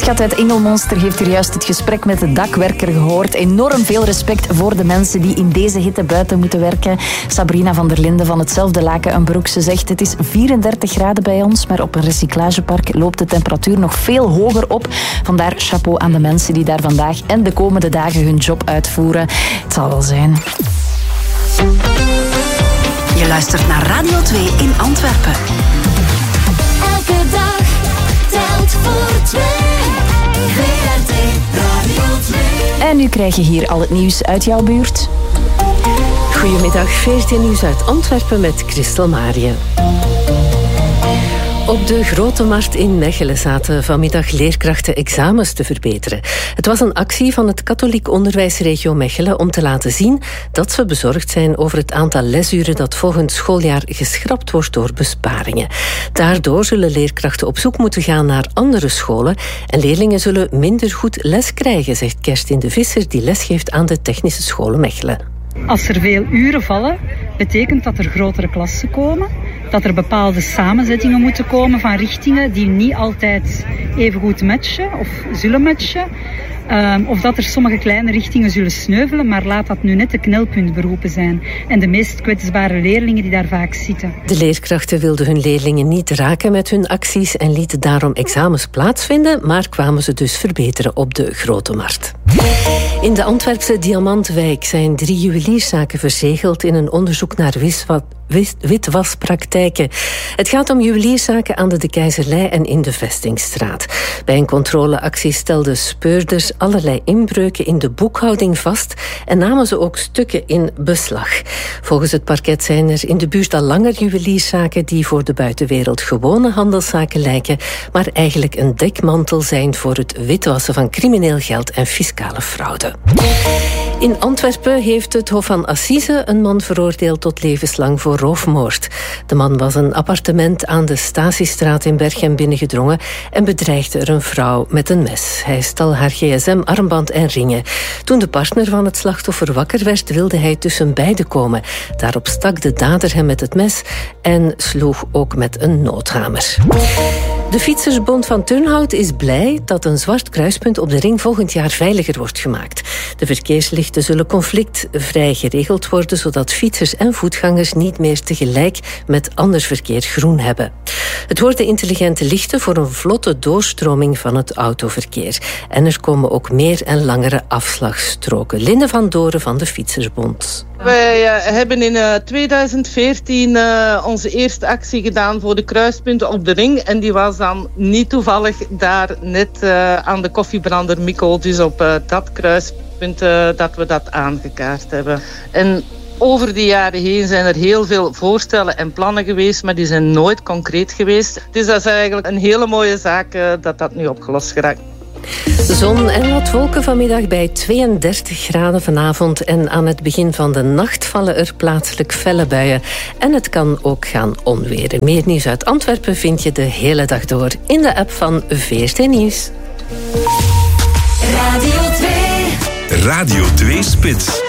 Schat uit Engelmonster heeft hier juist het gesprek met de dakwerker gehoord. Enorm veel respect voor de mensen die in deze hitte buiten moeten werken. Sabrina van der Linden van hetzelfde Laken en Broekse zegt: het is 34 graden bij ons, maar op een recyclagepark loopt de temperatuur nog veel hoger op. Vandaar chapeau aan de mensen die daar vandaag en de komende dagen hun job uitvoeren. Het zal wel zijn. Je luistert naar Radio 2 in Antwerpen. Elke dag telt voor 2. VRT Radio 2. En nu krijg je hier al het nieuws uit jouw buurt. Goedemiddag, VRT Nieuws uit Antwerpen met Christel Marië. Op de Grote Markt in Mechelen zaten vanmiddag leerkrachten examens te verbeteren. Het was een actie van het Katholiek Onderwijsregio Mechelen om te laten zien dat ze bezorgd zijn over het aantal lesuren dat volgend schooljaar geschrapt wordt door besparingen. Daardoor zullen leerkrachten op zoek moeten gaan naar andere scholen en leerlingen zullen minder goed les krijgen, zegt Kerstin de Visser, die lesgeeft aan de Technische Scholen Mechelen. Als er veel uren vallen, betekent dat er grotere klassen komen, dat er bepaalde samenzettingen moeten komen van richtingen die niet altijd even goed matchen of zullen matchen. Of dat er sommige kleine richtingen zullen sneuvelen, maar laat dat nu net de knelpuntberoepen zijn. En de meest kwetsbare leerlingen die daar vaak zitten. De leerkrachten wilden hun leerlingen niet raken met hun acties en lieten daarom examens plaatsvinden, maar kwamen ze dus verbeteren op de Grote Markt. In de Antwerpse Diamantwijk zijn 3 juwelierszaken verzegeld in een onderzoek naar witwaspraktijken. Het gaat om juwelierszaken aan de Keizerlei en in de Vestingstraat. Bij een controleactie stelden speurders allerlei inbreuken in de boekhouding vast en namen ze ook stukken in beslag. Volgens het parket zijn er in de buurt al langer juwelierszaken die voor de buitenwereld gewone handelszaken lijken, maar eigenlijk een dekmantel zijn voor het witwassen van crimineel geld en fiscale fraude. In Antwerpen heeft het Hof van Assise een man veroordeeld tot levenslang voor roofmoord. De man was een appartement aan de Statiestraat in Berchem binnengedrongen en bedreigde er een vrouw met een mes. Hij stal haar gsm, armband en ringen. Toen de partner van het slachtoffer wakker werd, wilde hij tussen beiden komen. Daarop stak de dader hem met het mes en sloeg ook met een noodhamer. De Fietsersbond van Turnhout is blij dat een zwart kruispunt op de ring volgend jaar veiliger wordt gemaakt. De verkeerslichten zullen conflictvrij geregeld worden, zodat fietsers en voetgangers niet meer tegelijk met ander verkeer groen hebben. Het worden intelligente lichten voor een vlotte doorstroming van het autoverkeer. En er komen ook meer en langere afslagsstroken. Linde van Doren van de Fietsersbond. Wij hebben in 2014 onze eerste actie gedaan voor de kruispunten op de ring. En die was dan niet toevallig daar net aan de koffiebrander Mikko. Dus op dat kruispunt dat we dat aangekaart hebben. En over de jaren heen zijn er heel veel voorstellen en plannen geweest, maar die zijn nooit concreet geweest. Dus dat is eigenlijk een hele mooie zaak dat dat nu opgelost geraakt. Zon en wat wolken vanmiddag bij 32 graden vanavond. En aan het begin van de nacht vallen er plaatselijk felle buien. En het kan ook gaan onweren. Meer nieuws uit Antwerpen vind je de hele dag door in de app van VRT Nieuws. Radio 2. Radio 2 Spits.